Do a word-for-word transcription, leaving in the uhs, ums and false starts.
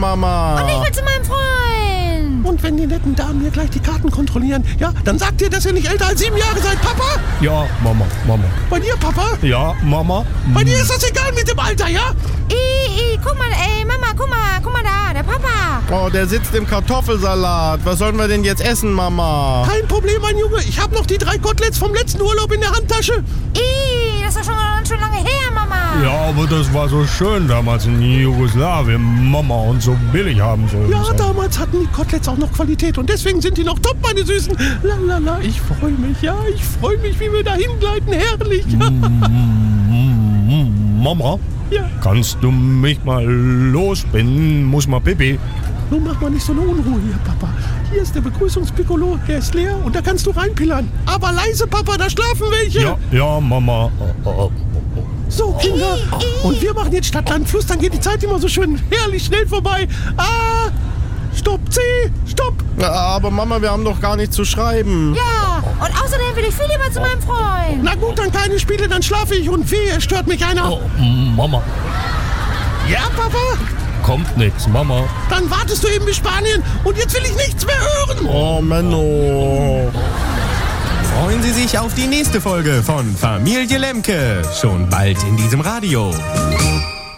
Mama. Und ich will zu meinem Freund. Und wenn die netten Damen hier gleich die Karten kontrollieren, ja, dann sagt ihr, dass ihr nicht älter als sieben Jahre seid, Papa? Ja, Mama, Mama. Bei dir, Papa? Ja, Mama. Bei dir ist das egal mit dem Alter, ja? I, I, guck mal, ey, Mama, guck mal, guck mal da, der Papa. Oh, der sitzt im Kartoffelsalat. Was sollen wir denn jetzt essen, Mama? Kein Problem, mein Junge. Ich habe noch die drei Koteletts vom letzten Urlaub in der Handtasche. I, das ist doch schon, schon lange her, Mama. Ja, aber das war so schön damals in Jugoslawien, Mama, und so billig haben sollen. Ja, damals hatten die Koteletts auch noch Qualität und deswegen sind die noch top, meine Süßen. Lalala, ich freue mich, ja, ich freue mich, wie wir da hingleiten, herrlich. Mama, Ja. kannst du mich mal losbinden? Muss mal Pipi. Nun mach mal nicht so eine Unruhe hier, Papa. Hier ist der Begrüßungspiccolo, der ist leer und da kannst du reinpillern. Aber leise, Papa, da schlafen welche. Ja, ja, Mama. Oh, oh, oh. So, Kinder. Und wir machen jetzt Stadt, Land, Fluss, dann geht die Zeit immer so schön herrlich schnell vorbei. Ah, stopp, C, stopp. Ja, aber Mama, wir haben doch gar nichts zu schreiben. Ja, und außerdem will ich viel lieber zu meinem Freund. Na gut, dann keine Spiele, dann schlafe ich und wehe, stört mich einer. Oh, Mama, Ja, Papa? kommt nix, Mama. Dann wartest du eben bis Spanien und jetzt will ich nichts mehr hören. Oh, Menno. Freuen Sie sich auf die nächste Folge von Familie Lemke. Schon bald in diesem Radio.